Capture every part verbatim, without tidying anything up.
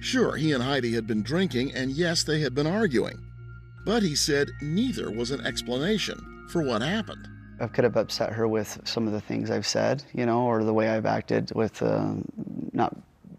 Sure, he and Heidi had been drinking, and yes, they had been arguing. But he said neither was an explanation for what happened. I could have upset her with some of the things I've said, you know, or the way I've acted with uh, not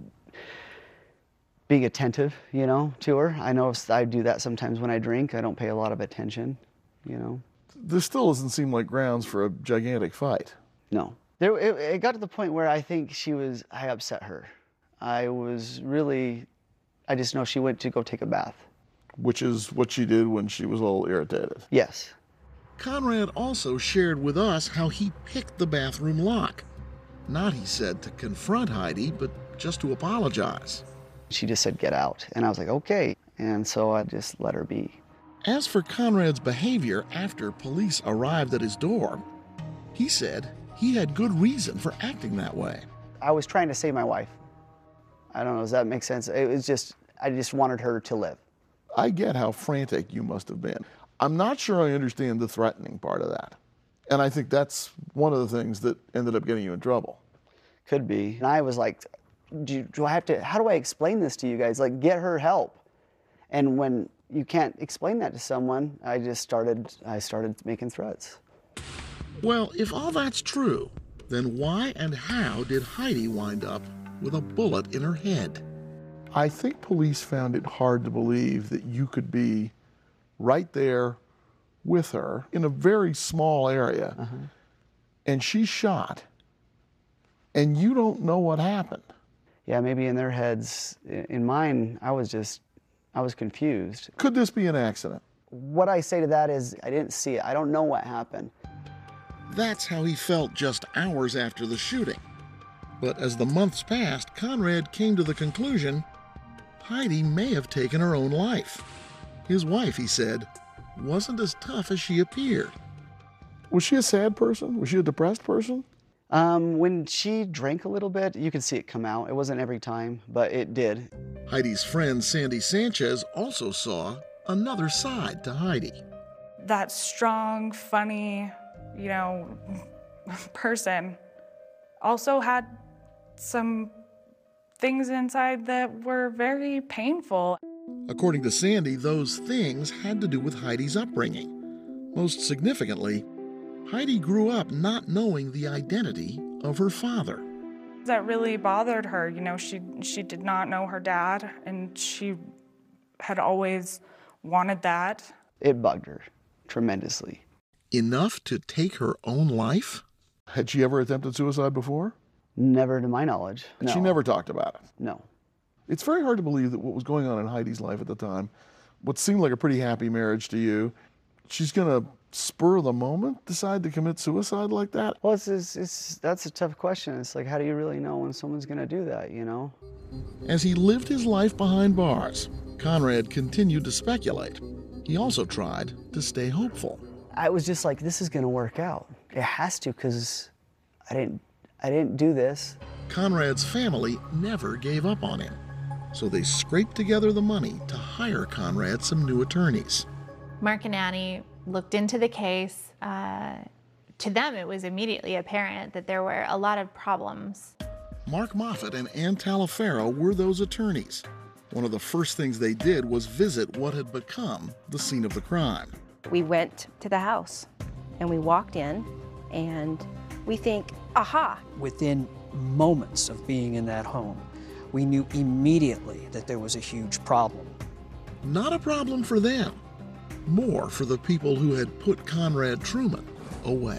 being attentive, you know, to her. I know I do that sometimes when I drink. I don't pay a lot of attention, you know. This still doesn't seem like grounds for a gigantic fight. No. There, it, it got to the point where I think she was, I upset her. I was really, I just know she went to go take a bath. Which is what she did when she was a little irritated. Yes. Conrad also shared with us how he picked the bathroom lock. Not, he said, to confront Heidi, but just to apologize. She just said, get out. And I was like, okay. And so I just let her be. As for Conrad's behavior after police arrived at his door, he said he had good reason for acting that way. I was trying to save my wife. I don't know, does that make sense? It was just, I just wanted her to live. I get how frantic you must have been. I'm not sure I understand the threatening part of that. And I think that's one of the things that ended up getting you in trouble. Could be. And I was like, do, you, do I have to, how do I explain this to you guys? Like, get her help. And when you can't explain that to someone, I just started, I started making threats. Well, if all that's true, then why and how did Heidi wind up with a bullet in her head? I think police found it hard to believe that you could be right there with her in a very small area, uh-huh. and she's shot, and you don't know what happened. Yeah, maybe in their heads. In mine, I was just, I was confused. Could this be an accident? What I say to that is, I didn't see it. I don't know what happened. That's how he felt just hours after the shooting. But as the months passed, Conrad came to the conclusion Heidi may have taken her own life. His wife, he said, wasn't as tough as she appeared. Was she a sad person? Was she a depressed person? Um, when she drank a little bit, you could see it come out. It wasn't every time, but it did. Heidi's friend, Sandy Sanchez, also saw another side to Heidi. That strong, funny, you know, person also had some things inside that were very painful. According to Sandy, those things had to do with Heidi's upbringing. Most significantly, Heidi grew up not knowing the identity of her father. That really bothered her. You know, she she did not know her dad, and she had always wanted that. It bugged her tremendously. Enough to take her own life? Had she ever attempted suicide before? Never to my knowledge. No. She never talked about it? No. It's very hard to believe that what was going on in Heidi's life at the time, what seemed like a pretty happy marriage to you, she's going to spur of the moment decide to commit suicide like that? Well, it's, it's, it's that's a tough question. It's like, how do you really know when someone's going to do that, you know? As he lived his life behind bars, Conrad continued to speculate. He also tried to stay hopeful. I was just like, this is going to work out. It has to, because I didn't, I didn't do this. Conrad's family never gave up on him, so they scraped together the money to hire Conrad some new attorneys. Mark and Annie looked into the case. Uh, to them, it was immediately apparent that there were a lot of problems. Mark Moffat and Ann Talaferro were those attorneys. One of the first things they did was visit what had become the scene of the crime. We went to the house and we walked in and we think, aha. Within moments of being in that home, we knew immediately that there was a huge problem. Not a problem for them, more for the people who had put Conrad Truman away.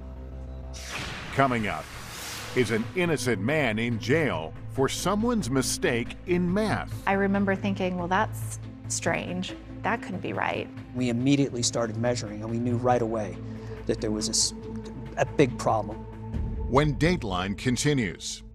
Coming up, is an innocent man in jail for someone's mistake in meth? I remember thinking, well, that's strange. That couldn't be right. We immediately started measuring, and we knew right away that there was a, a big problem. When Dateline continues.